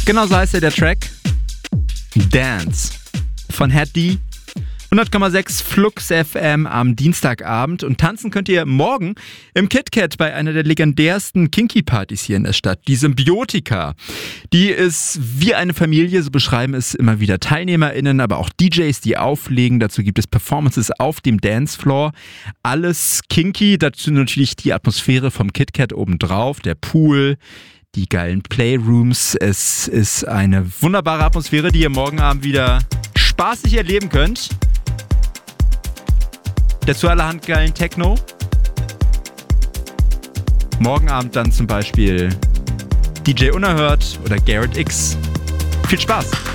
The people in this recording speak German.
Genau so heißt der Track. Dance von Head D. 100,6 Flux FM am Dienstagabend. Und tanzen könnt ihr morgen im KitKat bei einer der legendärsten Kinky-Partys hier in der Stadt. Die Symbiotika. Die ist wie eine Familie, so beschreiben es immer wieder TeilnehmerInnen, aber auch DJs, die auflegen. Dazu gibt es Performances auf dem Dancefloor. Alles kinky, dazu natürlich die Atmosphäre vom KitKat obendrauf, der Pool, die geilen Playrooms. Es ist eine wunderbare Atmosphäre, die ihr morgen Abend wieder spaßig erleben könnt. Dazu allerhand geilen Techno. Morgen Abend dann zum Beispiel DJ Unerhört oder Garrett X. Viel Spaß!